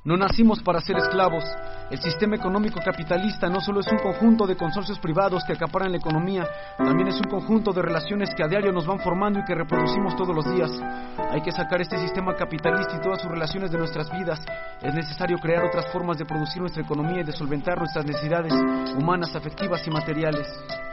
No nacimos para ser esclavos. El sistema económico capitalista no solo es un conjunto de consorcios privados que acaparan la economía, también es un conjunto de relaciones que a diario nos van formando y que reproducimos todos los días. Hay que sacar este sistema capitalista y todas sus relaciones de nuestras vidas. Es necesario crear otras formas de producir nuestra economía y de solventar nuestras necesidades humanas, afectivas y materiales.